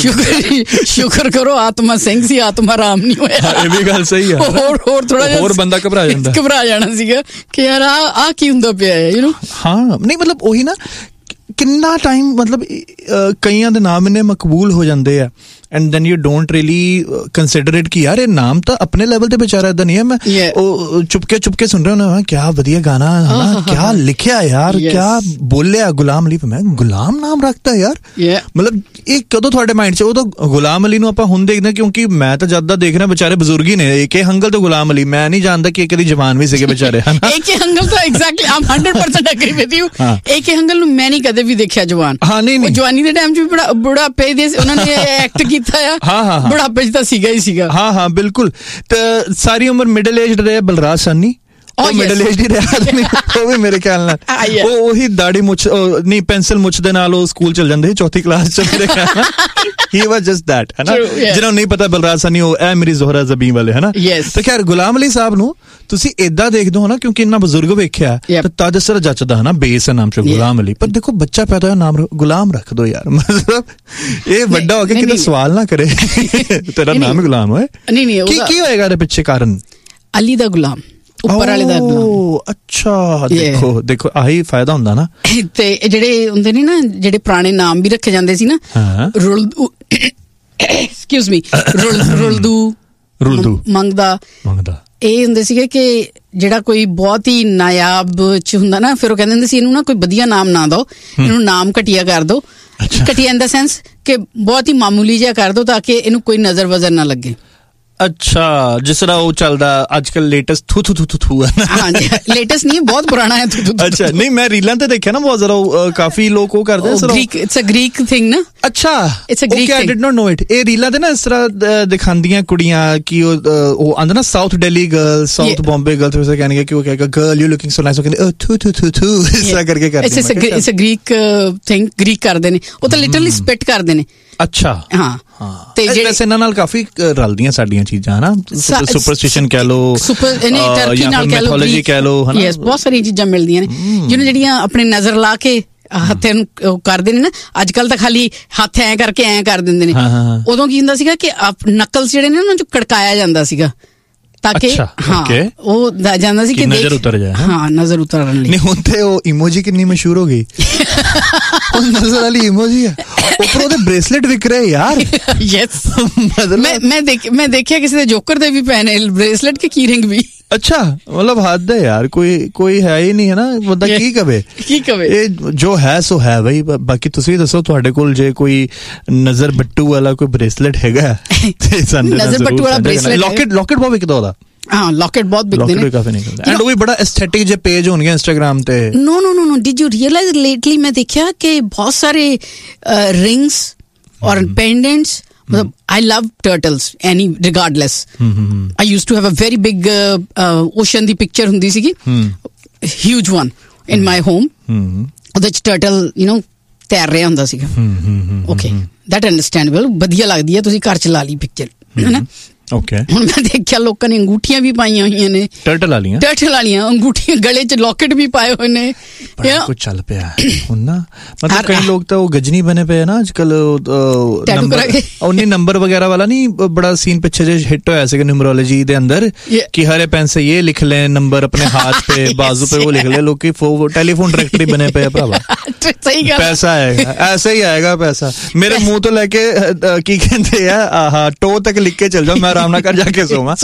ਸ਼ੁਕਰ ਕਰੋ ਆਤਮਾ ਸਿੰਘ ਸੀ, ਆਤਮਾ ਰਾਮ ਨਹੀਂ ਹੋਇਆ। ਇਹ ਵੀ ਗੱਲ ਸਹੀ ਆ। ਹੋਰ ਹੋਰ ਥੋੜਾ ਹੋਰ ਬੰਦਾ ਘਬਰਾ ਜਾਂਦਾ, ਘਬਰਾ ਜਾਣਾ ਸੀਗਾ ਕਿ ਯਾਰ ਆ ਆ ਕੀ ਹੁੰਦਾ ਪਿਆ ਹੈ, ਯੂ ਨੋ। ਹਾਂ ਨਹੀਂ ਮਤਲਬ ਉਹੀ ਨਾ, ਕਿੰਨਾ ਟਾਈਮ ਮਤਲਬ ਕਈਆਂ ਦੇ ਨਾਮ ਇੰਨੇ ਮਕਬੂਲ ਹੋ ਜਾਂਦੇ ਆ and then you don't really consider it ਕਿ ਯਾਰ ਇਹ ਨਾਮ ਤਾਂ ਆਪਣੇ ਲੈਵਲ ਤੇ ਵਿਚਾਰਾ ਏਦਾਂ ਨਹੀਂ ਹੈ। ਮੈਂ ਉਹ ਚੁਪਕੇ ਚੁਪਕੇ ਸੁਣ ਰਿਹਾ ਹਾਂ, ਕਿਆ ਵਧੀਆ ਗਾਣਾ ਹੈ, ਕਿਆ ਲਿਖਿਆ ਯਾਰ, ਕਿਆ ਬੋਲਿਆ ਗੁਲਾਮ ਅਲੀ। ਮੈਂ ਗੁਲਾਮ ਨਾਮ ਰੱਖਤਾ ਯਾਰ, ਮਤਲਬ ਇਹ ਕਦੋਂ ਤੁਹਾਡੇ ਮਾਈਂਡ 'ਚ? ਉਹ ਤਾਂ ਗੁਲਾਮ ਅਲੀ ਨੂੰ ਆਪਾਂ ਹੁਣ ਦੇਖਦੇ ਕਿਉਂਕਿ ਮੈਂ ਤਾਂ ਜਦ ਦਾ ਦੇਖ ਰਿਹਾ ਵਿਚਾਰੇ ਬਜ਼ੁਰਗ ਹੀ ਨੇ। ਏਕੇ ਹੰਗਲ ਤੋਂ ਗੁਲਾਮ ਅਲੀ, ਮੈਂ ਨਹੀਂ ਜਾਣਦਾ ਕਿ ਕਦੀ ਜਵਾਨ ਵੀ ਸੀਗੇ ਵਿਚਾਰੇ। ਏਕੇ ਹੰਗਲ ਤਾਂ exactly Aam hundred percent agree with you. ਏਕੇ ਹੰਗਲ ਨੂੰ ਮੈਂ ਨਹੀਂ ਕਦੇ ਵੀ ਦੇਖਿਆ ਜਵਾਨ। ਹਾਂ ਨਹੀਂ ਨਹੀਂ, ਜਵਾਨੀ ਦੇ ਟਾਈਮ 'ਚ ਵੀ ਬੜਾ ਬੁਢਾਪੇ ਦੇ ਉਹਨਾਂ ਨੇ ਐਕਟ ਕੀਤਾ ਆ। ਹਾਂ ਹਾਂ, ਬੁਢਾਪੇ 'ਚ ਤਾਂ ਸੀਗਾ ਹੀ ਸੀਗਾ। ਹਾਂ ਹਾਂ ਬਿਲਕੁਲ। ਤੇ ਸਾਰੀ ਉਮਰ ਮਿਡਲ ਏਜਡ ਰਹੇ ਬਲਰਾਜ ਸਾਨੀ, ਉਹ ਮਿਡਲ ਏਜ ਹੀ ਰਿਹਾ ਆਦਮੀ, ਉਹ ਵੀ ਮੇਰੇ ਖਿਆਲ ਨਾਲ ਉਹ ਉਹੀ ਦਾੜੀ ਮੁੱਛ ਨਹੀਂ ਪੈਨਸਿਲ ਮੁੱਛ ਦੇ ਨਾਲ ਉਹ ਸਕੂਲ ਚਲ ਜਾਂਦੇ ਚੌਥੀ ਕਲਾਸ ਚ। ਮੇਰੇ ਖਿਆਲ ਨਾਲ ਹੀ ਵਾਸ ਜਸਟ ਦੈਟ, ਹੈ ਨਾ। ਜਿਹਨਾਂ ਨੂੰ ਨਹੀਂ ਪਤਾ ਬਲਰਾਜ ਸਾਨੀ ਉਹ ਐ ਮੇਰੀ ਜ਼ੋਹਰਾ ਜ਼ਬੀਂ ਵਾਲੇ, ਹੈ ਨਾ। ਤੇ ਖੈਰ ਗੁਲਾਮ ਅਲੀ ਸਾਹਿਬ ਨੂੰ ਤੁਸੀਂ ਏਦਾਂ ਦੇਖਦੇ ਹੋ ਨਾ, ਕਿਉਂਕਿ ਇੰਨਾ ਬਜ਼ੁਰਗ ਵੇਖਿਆ ਤੇ ਤਦ ਸਰ ਜੱਚਦਾ ਹੈ ਨਾ ਬੇਸ ਨਾਮ ਚ ਗੁਲਾਮ ਅਲੀ। ਪਰ ਦੇਖੋ ਬੱਚਾ ਪੈਦਾ ਹੋਇਆ ਨਾਮ ਗੁਲਾਮ ਰੱਖ ਦੋ ਯਾਰ, ਮਤਲਬ ਇਹ ਵੱਡਾ ਹੋ ਕੇ ਕਿਤੇ ਸਵਾਲ ਨਾ ਕਰੇ ਤੇਰਾ ਨਾਮ ਗੁਲਾਮ ਹੋਏ। ਨਹੀਂ ਨਹੀਂ, ਕੀ ਕੀ ਹੋਏਗਾ ਇਹਦੇ ਪਿੱਛੇ ਕਾਰਨ? ਅਲੀ ਦਾ ਗੁਲਾਮ, ਉੱਪਰ ਵਾਲੇ ਦਾ ਗੁਲਾਮ। ਅੱਛਾ ਦੇਖੋ ਦੇਖੋ ਆਹੀ ਫਾਇਦਾ ਹੁੰਦਾ ਨਾ। ਤੇ ਜਿਹੜੇ ਹੁੰਦੇ ਨੇ ਨਾ ਜਿਹੜੇ ਪੁਰਾਣੇ ਨਾਮ ਵੀ ਰੱਖੇ ਜਾਂਦੇ ਸੀ ਨਾ, ਰੁਲਦੂ, ਐਕਸਕਿਊਜ਼ ਮੀ, ਰੁਲਦੂ ਰੁਲਦੂ ਮੰਗਦਾ ਮੰਗਦਾ, ਇਹ ਹੁੰਦੇ ਸੀਗੇ ਕਿ ਜਿਹੜਾ ਕੋਈ ਬਹੁਤ ਹੀ ਨਾਯਾਬ ਚ ਹੁੰਦਾ ਨਾ, ਫਿਰ ਉਹ ਕਹਿੰਦੇ ਹੁੰਦੇ ਸੀ ਇਹਨੂੰ ਨਾ ਕੋਈ ਵਧੀਆ ਨਾਮ ਨਾ ਦੋ, ਇਹਨੂੰ ਨਾਮ ਘਟੀਆ ਕਰ ਦੋ। ਘਟੀਆ ਇਨ ਦਾ ਸੈਂਸ ਕਿ ਬਹੁਤ ਹੀ ਮਾਮੂਲੀ ਜਿਹਾ ਕਰ ਦੋ ਤਾਂ ਕਿ ਇਹਨੂੰ ਕੋਈ ਨਜ਼ਰ ਵਜ਼ਰ ਨਾ ਲੱਗੇ। ਅੱਛਾ, ਜਿਸ ਤਰ੍ਹਾਂ ਉਹ ਚੱਲਦਾ ਅੱਜ ਕੱਲ ਲੇਟੈਸਟ ਥੂ ਥੂ ਥੂ ਥੂ ਹੈ ਨਾ। ਹਾਂਜੀ, ਲੇਟੈਸਟ ਨਹੀਂ, ਬਹੁਤ ਪੁਰਾਣਾ ਹੈ ਥੂ ਥੂ। ਅੱਛਾ ਨਹੀਂ, ਮੈਂ ਰੀਲਾਂ ਤੇ ਦੇਖਿਆ ਨਾ ਬਹੁਤ ਜ਼ਰਾ, ਕਾਫੀ ਲੋਕ ਉਹ ਕਰਦੇ ਆ। Greek, it's a Greek thing ਨਾ। ਅੱਛਾ, it's a Greek thing. I did not no it. ਇਹ ਰੀਲਾਂ ਤੇ ਨਾ ਇਸ ਤਰ੍ਹਾਂ ਦਿਖਾਉਂਦੀਆਂ ਕੁੜੀਆਂ ਕਿ ਉਹ ਉਹ ਆਂਦਾ ਨਾ south Delhi girl, south Bombay girl, ਤੇ ਕਹਿਣਗੇ ਕਿ ਉਹ ਕਹੇਗਾ girl you looking so nice, ਉਹ ਕਹਿੰਦੇ ਥੂ ਥੂ ਥੂ ਥੂ ਇਸ ਤਰ੍ਹਾਂ ਕਰਕੇ ਕਰਦੇ ਨੇ। It's a Greek thing, Greek ਕਰਦੇ ਨੇ ਉਹ ਤਾਂ ਲਿਟਰਲੀ ਸਪਿਟ ਕਰਦੇ ਨੇ। ਅੱਛਾ ਹਾਂ, ਤੇ ਜਿਹੜੇ ਇਹਨਾਂ ਨਾਲ ਕਾਫੀ ਰਲਦੀਆਂ ਸਾਡੀਆਂ ਚੀਜ਼ਾਂ, ਹਨਾ। ਸੁਪਰਸਟੀਸ਼ਨ ਕਹਿ ਲੋ, ਟਰਕੀ ਨਾਲ ਕਹਿ ਲੋ, ਮੈਥੋਲੋਜੀ ਕਹਿ ਲੋ, ਹਨਾ। ਯੈਸ, ਬਹੁਤ ਸਾਰੀਆਂ ਚੀਜ਼ਾਂ ਮਿਲਦੀਆਂ ਨੇ ਜਿਹਨੂੰ ਜਿਹੜੀਆਂ ਆਪਣੇ ਨਜ਼ਰ ਲਾ ਕੇ ਹੱਥ ਨੂੰ ਕਰਦੇ ਨੇ ਨਾ। ਅੱਜ ਕੱਲ ਤਾਂ ਖਾਲੀ ਹੱਥ ਐ ਕਰਕੇ ਐ ਕਰ ਦਿੰਦੇ ਨੇ। ਉਦੋਂ ਕੀ ਹੁੰਦਾ ਸੀਗਾ ਕਿ ਨਕਲਸ ਜਿਹੜੇ ਨੇ ਉਹਨਾਂ ਚ ਕੜਕਾਇਆ ਜਾਂਦਾ ਸੀਗਾ ਤਾਂ ਕਿ ਹਾਂ ਉਹ ਜਾਂਦਾ ਸੀ ਕਿ ਨਜ਼ਰ ਉਤਰ ਜਾਏ। ਹਾਂ, ਨਜ਼ਰ ਉਤਰਨ ਲਈ। ਨਹੀਂ ਹੁਣ ਤੇ ਉਹ ਇਮੋਜੀ ਕਿੰਨੀ ਮਸ਼ਹੂਰ ਹੋ ਗਈ, ਉਹ ਨਜ਼ਰ ਵਾਲੀ ਇਮੋਜੀ ਹੈ। ਉੱਪਰ ਉਹਦੇ ਬ੍ਰੇਸਲੇਟ ਵਿਕ ਰਹੇ ਯਾਰ। ਯੈਸ, ਮੈਂ ਮੈਂ ਦੇਖ ਮੈਂ ਦੇਖਿਆ ਕਿਸੇ ਦੇ ਜੋਕਰ ਦੇ ਵੀ ਪਏ ਨੇ ਬ੍ਰੇਸਲੇਟ ਕੇ ਕੀ ਰਿੰਗ ਵੀ। ਅੱਛਾ, ਮਤਲਬ ਹੱਦ ਹੈ ਯਾਰ, ਕੋਈ ਕੋਈ ਹੈ ਹੀ ਨਹੀਂ, ਹੈ ਨਾ। ਬੰਦਾ ਕੀ ਕਵੇ ਕੀ ਕਵੇ, ਇਹ ਜੋ ਹੈ ਸੋ ਹੈ ਬਈ। ਬਾਕੀ ਤੁਸੀਂ ਦੱਸੋ ਤੁਹਾਡੇ ਕੋਲ ਜੇ ਕੋਈ ਨਜ਼ਰ ਬੱਟੂ ਵਾਲਾ ਕੋਈ ਬ੍ਰੇਸਲੇਟ ਹੈਗਾ ਤੇ ਸਾਨੂੰ ਨਜ਼ਰ ਬੱਟੂ ਵਾਲਾ ਬ੍ਰੇਸਲੇਟ। ਲੋਕਟ ਲੋਕਟ ਬਹੁਤ ਵਿਕਦਾ ਉਹਦਾ। ਹਾਂ, ਲੋਕਟ ਬਹੁਤ ਵਿਕਦੇ ਨੇ। ਕਾਫੀ ਨਿਕਲਦਾ ਐਂਡ ਉਹ ਵੀ ਬੜਾ ਐਸਥੈਟਿਕ ਜੇ ਪੇਜ ਹੋਣਗੇ ਇੰਸਟਾਗ੍ਰਾਮ ਤੇ। ਨੋ ਨੋ ਨੋ ਨੋ, ਡਿਡ ਯੂ ਰੀਅਲਾਈਜ਼ ਲੇਟਲੀ ਮੈਂ ਦੇਖਿਆ ਕਿ ਬਹੁਤ ਸਾਰੇ ਰਿੰਗਸ ਔਰ ਪੈਂਡੈਂਟਸ, मतलब I love turtles any regardless. Mm-hmm. I used to have a very big uh, uh, ocean the picture ਹੁੰਦੀ ਸੀਗੀ, huge one in my home. ਉਹਦੇ ਚ turtle you know ਤੈਰ ਰਿਹਾ ਹੁੰਦਾ ਸੀਗਾ। Okay, that understandable, ਵਧੀਆ ਲੱਗਦੀ ਹੈ, ਤੁਸੀਂ ਘਰ ਚ ਲਾ ਲਈ picture, ਹੈ ਨਾ। ਓਕੇ ਹੁਣ ਮੈਂ ਦੇਖਿਆ ਲੋਕਾਂ ਨੇ ਅੰਗੂਠੀਆਂ ਵੀ ਪਾਈਆਂ ਹੋਈਆਂ ਨੇ, ਟਰਟਲ ਵਾਲੀਆਂ ਟਰਟਲ ਵਾਲੀਆਂ ਅੰਗੂਠੀਆਂ, ਗਲੇ 'ਚ ਲੋਕਟ ਵੀ ਪਾਏ ਹੋਏ ਨੇ। ਕੁਝ ਚੱਲ ਪਿਆ ਹੁਣ ਨਾ, ਮਤਲਬ ਕਈ ਲੋਕ ਤਾਂ ਉਹ ਗਜਨੀ ਬਣੇ ਪਏ ਨਾ ਅੱਜ ਕੱਲ, ਉਹਨੇ ਨੰਬਰ ਵਗੈਰਾ ਵਾਲਾ ਨਹੀਂ ਬੜਾ ਸੀਨ ਪਿੱਛੇ ਜੇ ਹਿੱਟ ਹੋਇਆ ਸੀਗਾ ਨਿਊਮਰੋਲੋਜੀ ਦੇ ਅੰਦਰ ਕਿ ਹਰੇ ਪੈਨ से ये लिख ले नंबर अपने हाथ पे बाजू पे वो लिख ले, लोग टेलीफोन डायरेक्टरी बने पे भरावा। सही गल, पैसा आएगा, ऐसे ही आएगा पैसा। मेरे मुंह तो लेके की कहते हैं आहा टो तक लिख के चल जाओ, मैं आराम ना कर जाके सोवा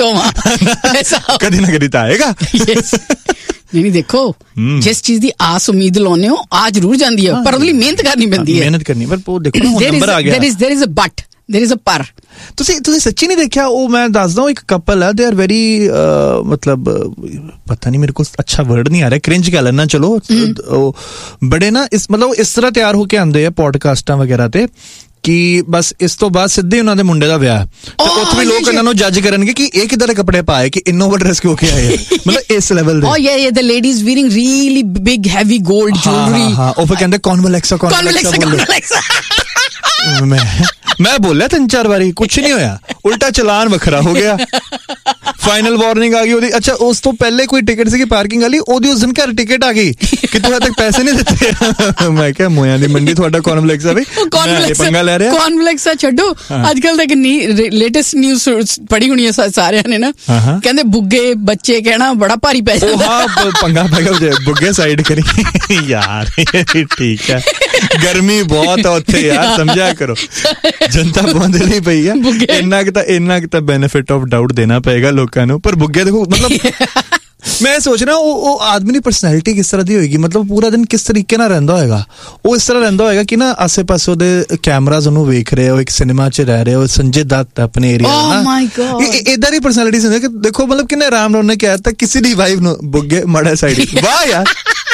कदी ना कदी तो आएगा। नहीं नहीं देखो, जिस चीज की आस उम्मीद लाने हो आ जरूर जाती है, पर उसके लिए मेहनत करनी पैंदी है, मेहनत करनी। पर वो देखो ना नंबर आ गया, there is there is a but, there is a पर। ਤੁਸੀਂ ਤੁਸੀਂ ਸੱਚੀ ਨਹੀਂ ਦੇਖਿਆ ਉਹ? ਮੈਂ ਦੱਸਦਾ ਇੱਕ ਕਪਲ ਹੈ, ਦੇ ਆਰ ਵੈਰੀ ਮਤਲਬ ਪਤਾ ਨਹੀਂ ਮੇਰੇ ਕੋਲ ਅੱਛਾ ਵਰਡ ਨਹੀਂ ਆ ਰਿਹਾ, ਕ੍ਰਿੰਜ ਕਹਿ ਲੈਣਾ ਚਲੋ। ਉਹ ਬੜੇ ਨਾ ਇਸ ਮਤਲਬ ਇਸ ਤਰ੍ਹਾਂ ਤਿਆਰ ਹੋ ਕੇ ਆਉਂਦੇ ਆ ਪੋਡਕਾਸਟਾਂ ਵਗੈਰਾ ਤੇ ਕਿ ਬਸ ਇਸ ਤੋਂ ਬਾਅਦ ਸਿੱਧੇ ਉਹਨਾਂ ਦੇ ਮੁੰਡੇ ਦਾ ਵਿਆਹ, ਤੇ ਉੱਥੇ ਵੀ ਲੋਕ ਇਹਨਾਂ ਨੂੰ ਜੱਜ ਕਰਨਗੇ ਕਿ ਇਹ ਕਿੱਦਾਂ ਦੇ ਕੱਪੜੇ ਪਾਏ, ਕਿ ਇਨੋਵਾ ਡਰੈਸ ਕਿਉਂ ਕੇ ਆਏ, ਮਤਲਬ ਇਸ ਲੈਵਲ ਦੇ। ਓ ਯਾ ਯਾ ਦ ਲੇਡੀਜ਼ ਵੀਅਰਿੰਗ ਰੀਲੀ ਬਿਗ ਹੈਵੀ 골ਡ ਜੁਐਲਰੀ। ਹਾਂ ਉਹ ਫਿਰ ਕਹਿੰਦੇ ਕੌਨਵਲੈਕਸਾ ਕੌਨਵਲੈਕਸਾ। ਮੈਂ ਮੈਂ ਬੋਲਿਆ ਤਿੰਨ ਚਾਰ ਵਾਰੀ, ਕੁਛ ਨਹੀਂ ਹੋਇਆ, ਉਲਟਾ ਚਲਾਨ ਵੱਖਰਾ ਹੋ ਗਿਆ, ਫਾਈਨਲ ਵਾਰਨਿੰਗ ਆ ਗਈ ਉਹਦੀ। ਅੱਛਾ ਉਸ ਤੋਂ ਪਹਿਲੇ ਕੋਈ ਟਿਕਟ ਸੀਗੀ ਪਾਰਕਿੰਗ ਵਾਲੀ, ਉਹਦੀ ਉਸ ਦਿਨ ਘਰ ਟਿਕਟ ਆ ਗਈ ਕਿ ਤੂੰ ਹਜੇ ਤੱਕ ਪੈਸੇ ਨਹੀਂ ਦਿੱਤੇ। ਮੈਂ ਕਿਹਾ ਮੋਇਆਂ ਦੀ ਮੰਡੀ ਤੁਹਾਡਾ ਕੌਨਵਲੈਕਸ ਆ ਬਈ, ਪੰਗਾ ਲੈ ਰਿਹਾ। ਕੌਨਵਲੈਕਸਾ ਛੱਡੋ, ਅੱਜ ਕੱਲ ਤੱਕ ਲੇਟੈਸਟ ਨਿਊਜ਼ ਪੜੀ ਹੋਣੀ ਹੈ ਸਾਰਿਆਂ ਨੇ ਨਾ, ਕਹਿੰਦੇ ਬੁੱਗੇ ਬੱਚੇ ਕਹਿਣਾ ਬੜਾ ਭਾਰੀ ਪੈ ਜਾਂਦਾ। ਹਾਂ ਪੰਗਾ ਪੈ ਗਿਆ, ਬੁੱਗੇ ਸਾਈਡ ਕਰੀ ਯਾਰ, ਠੀਕ ਹੈ ਗਰਮੀ ਬਹੁਤ ਆ ਉੱਥੇ ਯਾਰ, ਸਮਝਿਆ ਕਰੋ ਜਨਤਾ ਪਹੁੰਚਦੀ ਨਹੀਂ ਪਈ ਆ, ਇੰਨਾ ਕੁ ਤਾਂ ਇੰਨਾ ਕੁ ਤਾਂ ਬੈਨੀਫਿਟ ਆਫ ਡਾਊਟ ਦੇਣਾ ਪਏਗਾ ਲੋਕਾਂ ਨੂੰ। ਪਰ ਬੁੱਗੇ ਦੇਖੋ ਮਤਲਬ ਮੈਂ ਸੋਚ ਰਿਹਾ ਉਹ ਉਹ ਆਦਮੀ ਦੀ ਪਰਸਨੈਲਿਟੀ ਕਿਸ ਤਰ੍ਹਾਂ ਦੀ ਹੋਏਗੀ, ਮਤਲਬ ਪੂਰਾ ਦਿਨ ਕਿਸ ਤਰੀਕੇ ਨਾਲ ਰਹਿੰਦਾ ਹੋਏਗਾ। ਉਹ ਇਸ ਤਰ੍ਹਾਂ ਰਹਿੰਦਾ ਹੋਏਗਾ ਕਿ ਨਾ ਆਸੇ ਪਾਸੇ ਉਹਦੇ ਕੈਮਰਾਜ਼ ਉਹਨੂੰ ਵੇਖ ਰਹੇ ਹੋ, ਇੱਕ ਸਿਨੇਮਾ 'ਚ ਰਹਿ ਰਹੇ ਹੋ, ਸੰਜੇ ਦੱਤ ਆਪਣੇ ਏਰੀਆ ਦਾ ਨਾ, ਏਦਾਂ ਦੀ ਪਰਸਨੈਲਿਟੀ ਹੁੰਦੀ ਕਿ ਦੇਖੋ ਮਤਲਬ ਕਿੰਨੇ ਆਰਾਮ ਨਾਲ ਉਹਨੇ ਕਿਹਾ ਤਾਂ ਕਿਸੇ ਦੀ ਵਾਈਫ ਨੂੰ ਬੁੱਗੇ ਮਾੜਾ ਸਾਈਡ। ਵਾਹ ਯਾਰ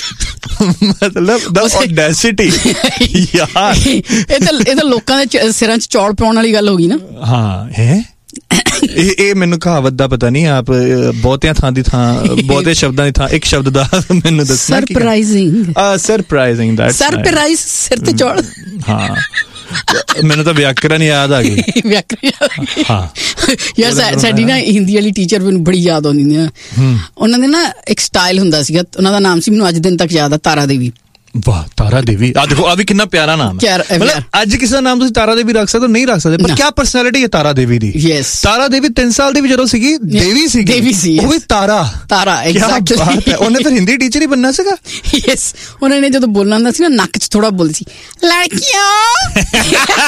ਮਤਲਬ ਦਾ ਔਡੈਸਿਟੀ ਯਾਰ, ਇਹ ਤਾਂ ਇਹ ਤਾਂ ਲੋਕਾਂ ਦੇ ਸਿਰਾਂ 'ਚ ਚੌਲ ਪਾਉਣ ਵਾਲੀ ਗੱਲ ਹੋ ਗਈ ਨਾ। ਹਾਂ ਹੈ ਇਹ ਇਹ ਮੈਨੂੰ ਕਹਾਵਤ ਦਾ ਪਤਾ ਨਹੀਂ, ਆਪ ਬਹੁਤਿਆਂ ਥਾਂ ਦੀ ਥਾਂ ਬਹੁਤੇ ਸ਼ਬਦਾਂ ਦੀ ਥਾਂ ਇੱਕ ਸ਼ਬਦ ਦਾ ਮੈਨੂੰ ਦੱਸਣਾ। ਸਰਪ੍ਰਾਈਜ਼ਿੰਗ ਸਰਪ੍ਰਾਈਜ਼ਿੰਗ ਦੈਟਸ ਸਰਪ੍ਰਾਈਜ਼ ਸਿਰ ਤੇ ਚੌਲ। ਹਾਂ ਮੈਨੂੰ ਤਾਂ ਵਿਆਕਰਨ ਯਾਦ ਆ ਗਈ। ਵਿਆਕਰਨ ਹਾਂ ਯਾਰ, ਸਾਡੀ ਨਾ ਹਿੰਦੀ ਵਾਲੀ ਟੀਚਰ ਮੈਨੂੰ ਬੜੀ ਯਾਦ ਆਉਂਦੀ ਆ। ਉਹਨਾਂ ਦੇ ਨਾ ਇੱਕ ਸਟਾਈਲ ਹੁੰਦਾ ਸੀਗਾ, ਉਹਨਾਂ ਦਾ ਨਾਮ ਸੀ ਮੈਨੂੰ ਅੱਜ ਦਿਨ ਤੱਕ ਯਾਦ ਆ, ਤਾਰਾ ਦੇਵੀ। ਵਾਹ ਤਾਰਾ ਦੇਵੀ, ਆ ਦੇਖੋ ਆ ਵੀ ਕਿੰਨਾ ਪਿਆਰਾ ਨਾਮ ਹੈ। ਮਤਲਬ ਅੱਜ ਕਿਸੇ ਦਾ ਨਾਮ ਤੁਸੀਂ ਤਾਰਾ ਦੇਵੀ ਰੱਖ ਸਕਦੇ ਹੋ, ਨਹੀਂ ਰੱਖ ਸਕਦੇ, ਪਰ ਕਿਆ ਪਰਸਨੈਲਿਟੀ ਹੈ ਤਾਰਾ ਦੇਵੀ ਦੀ। ਤਾਰਾ ਦੇਵੀ ਤਿੰਨ ਸਾਲ ਦੀ ਵੀ ਜਦੋਂ ਸੀਗੀ ਦੇਵੀ ਸੀਗੀ, ਉਹ ਵੀ ਤਾਰਾ ਤਾਰਾ ਐਗਜ਼ੈਕਟਲੀ। ਉਹਨੇ ਫਿਰ ਹਿੰਦੀ ਟੀਚਰ ਹੀ ਬਣਨਾ ਸੀਗਾ। ਯੈਸ, ਉਹਨਾਂ ਨੇ ਜਦੋਂ ਬੋਲਣਾ ਹੁੰਦਾ ਸੀ ਨਾ ਨੱਕ 'ਚ ਥੋੜਾ ਬੋਲਦੀ ਸੀ, लड़कियों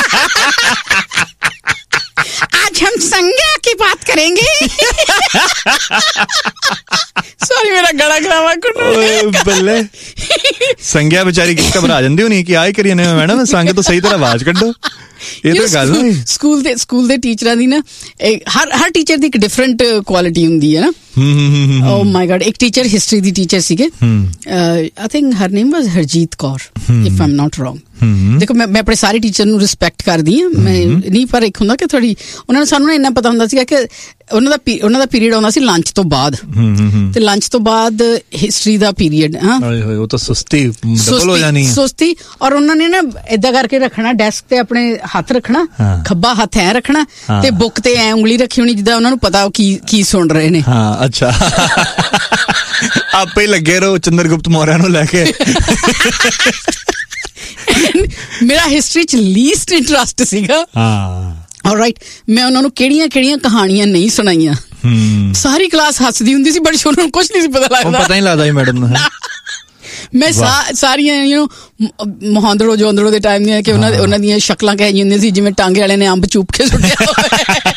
आज हम संज्ञा की बात करेंगे। सॉरी मेरा गला खराब। ਬੱਲੇ ਸੰਗਿਆ ਵਿਚਾਰੀ ਕੀ ਘਬਰਾ ਜਾਂਦੀ ਹੋਣੀ ਕਿ ਆਏ ਕਰੀਏ ਨੇ ਮੈਡਮ ਸੰਗ ਤੋਂ ਸਹੀ ਤਰ੍ਹਾਂ ਆਵਾਜ਼ ਕੱਢੋ। ਇਹ ਤਾਂ ਗੱਲ ਨਹੀਂ। ਸਕੂਲ ਦੇ ਸਕੂਲ ਦੇ ਟੀਚਰਾਂ ਦੀ ਨਾ ਹਰ ਹਰ ਟੀਚਰ ਦੀ ਇੱਕ ਡਿਫਰੈਂਟ ਕੁਆਲਿਟੀ ਹੁੰਦੀ ਹੈ ਨਾ। ਓ ਮਾਈ ਗॉड, ਇੱਕ ਟੀਚਰ ਹਿਸਟਰੀ ਦੀ ਟੀਚਰ ਸੀਗੇ, I think Har name was Harjeet Kaur if I am not wrong. ਦੇਖੋ ਮੈਂ ਮੈਂ ਆਪਣੇ ਸਾਰੇ ਟੀਚਰ ਨੂੰ ਰਿਸਪੈਕਟ ਕਰਦੀ ਹਾਂ, ਮੈਂ ਨਹੀਂ, ਪਰ ਇੱਕ ਹੁੰਦਾ ਕਿ ਥੋੜੀ ਉਹਨਾਂ ਨੂੰ ਸਾਨੂੰ ਨਾ ਇੰਨਾ ਪਤਾ ਹੁੰਦਾ ਸੀਗਾ ਕਿ ਉਹਨਾਂ ਦਾ ਉਹਨਾਂ ਦਾ ਪੀਰੀਅਡ ਆਉਂਦਾ ਸੀ ਲੰਚ ਤੋਂ ਬਾਅਦ, ਤੇ ਲੰਚ ਤੋਂ ਬਾਅਦ ਹਿਸਟਰੀ ਦਾ ਪੀਰੀਅਡ। ਹਾਂ ਉਹ ਤਾਂ ਸੁਸਤੀ ਡਬਲ ਹੋ ਜਾਣੀ ਹੈ, ਸੁਸਤੀ। ਔਰ ਉਹਨਾਂ ਨੇ ਨਾ ਏਦਾਂ ਕਰਕੇ ਰੱਖਣਾ ਡੈਸਕ ਤੇ ਆਪਣੇ ਹੱਥ ਰੱਖਣਾ, ਖੱਬਾ ਹੱਥ ਐ ਰੱਖਣਾ ਤੇ ਬੁੱਕ ਤੇ ਐ ਉਂਗਲੀ ਰੱਖੀ ਹੋਣੀ ਜਿੱਦਾਂ ਉਹਨਾਂ ਨੂੰ ਪਤਾ ਉਹ ਕੀ ਕੀ ਸੁਣ ਰਹੇ ਨੇ। ਹਾਂ ਅੱਛਾ, ਆਪੇ ਹੀ ਲੱਗੇ ਰਹੋ ਚੰਦਰਗੁਪਤ ਮੌਰਿਆ ਨੂੰ ਲੈ ਕੇ। ਮੇਰਾ ਹਿਸਟਰੀ 'ਚ ਲੀਸਟ ਇੰਟਰਸਟ ਸੀਗਾ। ਹਾਂ ਆਲਰਾਈਟ, ਮੈਂ ਉਹਨਾਂ ਨੂੰ ਕਿਹੜੀਆਂ ਕਿਹੜੀਆਂ ਕਹਾਣੀਆਂ ਨਹੀਂ ਸੁਣਾਈਆਂ। ਸਾਰੀ ਕਲਾਸ ਹੱਸਦੀ ਹੁੰਦੀ ਸੀ, ਬਟ ਉਹਨਾਂ ਨੂੰ ਕੁਝ ਨਹੀਂ ਸੀ ਪਤਾ ਲੱਗਦਾ। ਪਤਾ ਹੀ ਲੱਗਦਾ ਸੀ ਮੈਡਮ ਨੂੰ। ਮੈਂ ਸਾਰੀਆਂ ਯੂ ਨੋ ਮਹਾਂਦੜੋ ਜੋਂਦੜੋ ਦੇ ਟਾਈਮ ਦੀਆਂ ਕਿ ਉਹਨਾਂ ਉਹਨਾਂ ਦੀਆਂ ਸ਼ਕਲਾਂ ਕਹਿ ਜਾਂਦੀਆਂ ਸੀ ਜਿਵੇਂ ਟਾਂਗੇ ਵਾਲੇ ਨੇ ਅੰਬ ਚੂਪ ਕੇ ਸੁੱਟਿਆ ਹੋਵੇ।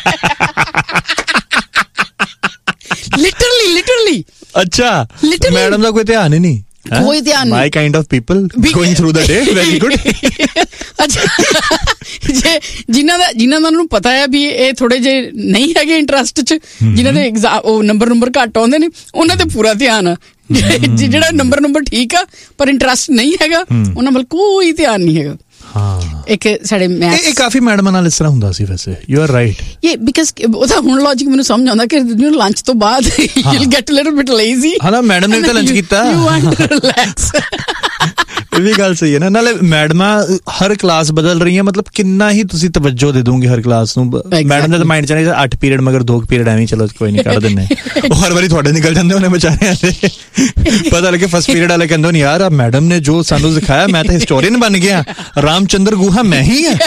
Literally literally. ਅੱਛਾ, ਮੈਡਮ ਦਾ ਕੋਈ ਧਿਆਨ ਹੀ ਨਹੀਂ, ਕੋਈ ਧਿਆਨ ਨਹੀਂ। ਮਾਈ kind of people going through the day, very good. ਅੱਛਾ, ਜੇ ਜਿਨ੍ਹਾਂ ਦਾ ਜਿਨ੍ਹਾਂ ਦਾ ਨੂੰ ਪਤਾ ਹੈ ਵੀ ਇਹ ਥੋੜੇ ਜੇ ਨਹੀਂ ਹੈਗੇ ਇੰਟਰਸਟ 'ਚ, ਜਿਨ੍ਹਾਂ ਦੇ ਐਗਜ਼ਾਮ ਉਹ ਨੰਬਰ ਨੰਬਰ ਘੱਟ ਆਉਂਦੇ ਨੇ, ਉਹਨਾਂ ਤੇ ਪੂਰਾ ਧਿਆਨ ਆ। ਜਿਹੜਾ ਨੰਬਰ ਨੰਬਰ ਠੀਕ ਆ ਪਰ ਇੰਟਰਸਟ ਨਹੀਂ ਹੈਗਾ, ਉਹਨਾਂ ਵੱਲ ਕੋਈ ਧਿਆਨ ਨਹੀਂ ਹੈਗਾ। ਇੱਕ ਸਾਡੇ ਮੈਥ ਇਹ ਕਾਫੀ ਮੈਡਮਾਂ ਨਾਲ ਇਸ ਤਰ੍ਹਾਂ ਹੁੰਦਾ ਸੀ ਵੈਸੇ ਯੂ ਆਰ ਰਾਈਟ ਇਹ ਬਿਕਾਜ਼ ਉਹਦਾ ਹੁਣ ਲੌਜਿਕ ਮੈਨੂੰ ਸਮਝ ਆਉਂਦਾ ਕਿ ਲੰਚ ਤੋਂ ਬਾਅਦ you will get a little bit lazy ਹਾਂ ਨਾ ਮੈਡਮ ਨੇ ਤਾਂ ਲੰਚ ਕੀਤਾ ਯੂ ਵਾਂਟ ਟੂ ਰਿਲੈਕਸ ਇਹ ਵੀ ਗੱਲ ਸਹੀ ਹੈ ਨਾ ਨਾਲੇ ਮੈਡਮਾਂ ਹਰ ਕਲਾਸ ਬਦਲ ਰਹੀਆਂ ਮਤਲਬ ਕਿੰਨਾ ਹੀ ਤੁਸੀਂ ਤਵੱਜੋ ਦੇ ਦੋਗੇ ਹਰ ਕਲਾਸ ਨੂੰ ਮੈਡਮ ਦਾ ਤਾਂ ਮਾਈਂਡ ਚ ਨਹੀਂ ਅੱਠ ਪੀਰੀਅਡ ਮਗਰ ਦੋ ਪੀਰੀਅਡ ਐਵੇਂ ਚਲੋ ਕੋਈ ਨਹੀਂ ਕੱਢ ਦਿੰਦੇ ਉਹ ਹਰ ਵਾਰੀ ਤੁਹਾਡੇ ਨਿਕਲ ਜਾਂਦੇ ਉਹਨੇ ਵਿਚਾਰਿਆਂ ਦੇ ਪਤਾ ਲੱਗੇ ਫਸਟ ਪੀਰੀਅਡ ਵਾਲੇ ਕਹਿੰਦੇ ਨਹੀਂ ਯਾਰ ਮੈਡਮ ਨੇ ਜੋ ਸਾਨੂੰ ਸਿਖਾਇਆ ਮੈਂ ਤਾਂ ਹਿਸਟੋਰੀਅਨ ਬਣ ਗਿਆ ਰਾਮਚੰਦਰ ਗੁਹਾ ਮੈਂ ਹੀ ਹਾਂ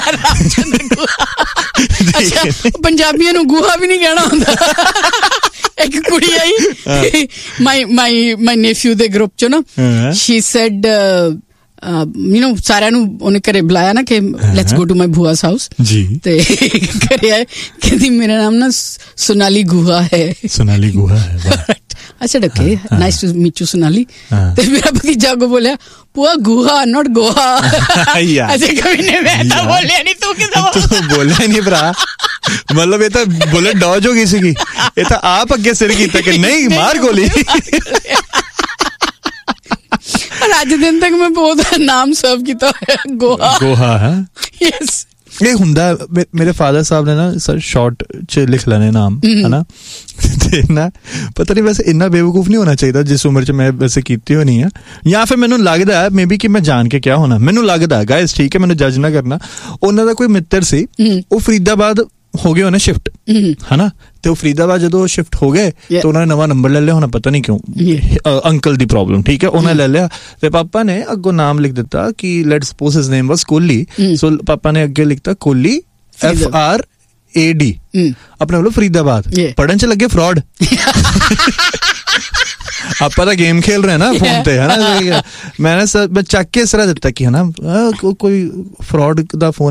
ਪੰਜਾਬੀਆਂ ਨੂੰ ਗੁਹਾ ਵੀ ਨਹੀਂ ਕਹਿਣਾ ਹੁੰਦਾ ਇੱਕ ਕੁੜੀ ਆਈ ਮਾਈ ਮਾਈ ਮਾਈ ਨੇਫਿਊ ਦੇ ਗਰੁੱਪ ਚ ਨਾ ਸ਼ੀ ਸੈਡ ਯੂ ਨੋ ਸਾਰਿਆਂ ਨੂੰ ਉਹਨੇ ਘਰੇ ਬੁਲਾਇਆ ਨਾ ਕਿ let's go to my ਭੂਆਸ house ਜੀ ਤੇ ਘਰੇ ਆਏ ਕਹਿੰਦੀ ਮੇਰਾ ਨਾਮ ਨਾ ਸੋਨਾਲੀ ਗੁਹਾ ਹੈ ਸੋਨਾਲੀ ਗੁਹਾ ਹੈ I said, okay, uh, nice to meet you, Sonali. ਤੇ ਮੇਰਾ ਭਤੀਜਾ ਕੋ ਬੋਲਿਆ ਪੂਆ ਗੁਹਾ not ਗੋਹਾ ਅਜੇ ਕभी ਨੇ ਮੈਂ ਤਾਂ ਬੋਲਿਆ ਨਹੀਂ ਤੂੰ ਕਿਦੋਂ ਤੂੰ ਬੋਲਿਆ ਨਹੀਂ ਭਰਾ ਮਤਲਬ ਇਹ ਤਾਂ ਬੁਲਟ ਡੌਜ ਹੋ ਗਈ ਸੀਗੀ ਇਹ ਤਾਂ ਆਪ ਅੱਗੇ ਸਿਰ ਕੀਤਾ ਕਿ ਨਹੀਂ ਮਾਰ ਗੋਲੀ ਪਰ ਅੱਜ ਦਿਨ ਤੱਕ ਮੈਂ ਬਹੁਤ ਨਾਮ ਸਰਵ ਕੀਤਾ ਹੋਇਆ ਗੋਹਾ ਗੋਹਾ ਹੈ ਯੈਸ ਇਹ ਹੁੰਦਾ ਮੇਰੇ ਫਾਦਰ ਸਾਹਿਬ ਨੇ ਨਾ ਸਰ ਸ਼ਾਰਟ ਚ ਲਿਖ ਲੈਣੇ ਨਾਮ ਹਨਾ ਤੇ ਨਾ ਪਤਾ ਨਹੀਂ ਵੈਸੇ ਇੰਨਾ ਬੇਵਕੂਫ ਨਹੀਂ ਹੋਣਾ ਚਾਹੀਦਾ ਜਿਸ ਉਮਰ ਚ ਮੈਂ ਵੈਸੇ ਕੀਤੀ ਹੋਣੀ ਆ ਜਾਂ ਫਿਰ ਮੈਨੂੰ ਲੱਗਦਾ ਹੈ ਮੇਬੀ ਕਿ ਮੈਂ ਜਾਣ ਕੇ ਕਿਹਾ ਹੋਣਾ ਮੈਨੂੰ ਲੱਗਦਾ ਗਾਇਸ ਠੀਕ ਹੈ ਮੈਨੂੰ ਜੱਜ ਨਾ ਕਰਨਾ ਉਹਨਾਂ ਦਾ ਕੋਈ ਮਿੱਤਰ ਸੀ ਉਹ ਫਰੀਦਾਬਾਦ ਹੋ ਗਏ ਉਹਨੇ ਸ਼ਿਫਟ ਹਨਾ ਤੇ ਉਹ ਫਰੀਦਾਬਾਦ ਜਦੋਂ ਸ਼ਿਫਟ ਹੋ ਗਏ ਤੇ ਉਹਨਾਂ ਨੇ ਨਵਾਂ ਨੰਬਰ ਲੈ ਲਿਆ ਹੋਣਾ ਪਤਾ ਨਹੀਂ ਕਿਉਂ ਅੰਕਲ ਦੀ ਪ੍ਰੋਬਲਮ ਠੀਕ ਹੈ ਉਹਨਾਂ ਲੈ ਲਿਆ ਤੇ ਪਾਪਾ ਨੇ ਅੱਗੋਂ ਨਾਮ ਲਿਖ ਦਿੱਤਾ ਕਿ ਲੈਟਸ ਸਪੋਜ਼ ਹਿਸ ਨੇਮ ਵਾਸ ਕੋਹਲੀ ਸੋ ਪਾਪਾ ਨੇ ਅੱਗੇ ਲਿਖਤਾ Kohli F R A D ਆਪਣੇ ਵੱਲੋਂ ਫਰੀਦਾਬਾਦ ਪੜਨ ਚ ਲੱਗੇ ਫਰਾਡ ਆਪਾਂ ਤਾਂ ਗੇਮ ਖੇਲ ਰਹੇ ਨਾ ਫੋਨ ਤੇ ਹੈ ਨਾ ਮੈਂ ਚੱਕ ਕੇ ਇਸ ਤਰ੍ਹਾਂ ਦਿੱਤਾ ਕਿ ਹੈ ਨਾ ਕੋਈ ਫਰਾਡ ਦਾ ਫੋਨ